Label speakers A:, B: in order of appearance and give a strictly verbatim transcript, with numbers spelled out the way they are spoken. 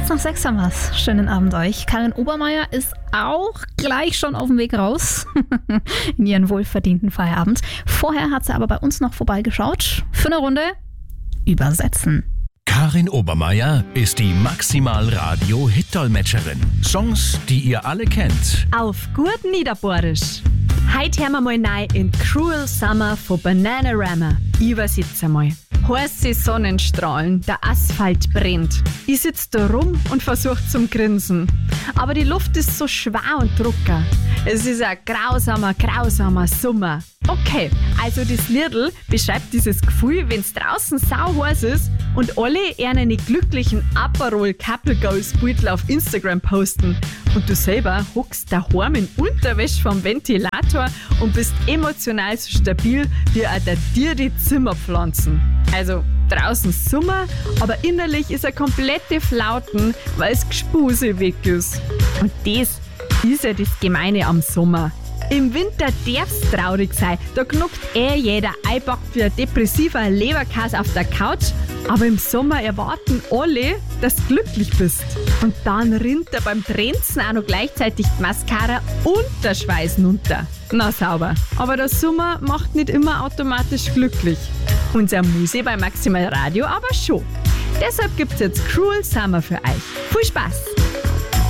A: Kurz nach sechs haben wir's. Schönen Abend euch. Karin Obermeier ist auch gleich schon auf dem Weg raus in ihren wohlverdienten Feierabend. Vorher hat sie aber bei uns noch vorbeigeschaut für eine Runde Übersetzen.
B: Karin Obermeier ist die Maximal-Radio-Hit-Dolmetscherin. Songs, die ihr alle kennt.
C: Auf gut Niederbohrisch. Heute hören wir mal rein in Cruel Summer von Bananarama. Ich übersetze mal. Heiße Sonnenstrahlen, der Asphalt brennt. Ich sitze da rum und versuche zum Grinsen. Aber die Luft ist so schwer und trocken. Es ist ein grausamer, grausamer Sommer. Okay, also das Liedl beschreibt dieses Gefühl, wenn es draußen sau heiß ist und alle einen glücklichen Aperol Couple Goals Beutel auf Instagram posten. Und du selber hockst daheim in Unterwäsche vom Ventilator und bist emotional so stabil wie auch der dir die Zimmerpflanzen. Also draußen Sommer, aber innerlich ist er komplette Flauten, weil das Gespuse weg ist. Und das ist ja das Gemeine am Sommer. Im Winter darf's traurig sein, da knuckt eh jeder einpackt wie ein depressiver Leberkäse auf der Couch, aber im Sommer erwarten alle, dass du glücklich bist. Und dann rinnt er beim Trenzen auch noch gleichzeitig die Mascara und der Schweiß runter. Na sauber. Aber der Sommer macht nicht immer automatisch glücklich. Unser Musi bei Maximal Radio aber schon. Deshalb gibt's jetzt Cruel Summer für euch. Viel Spaß!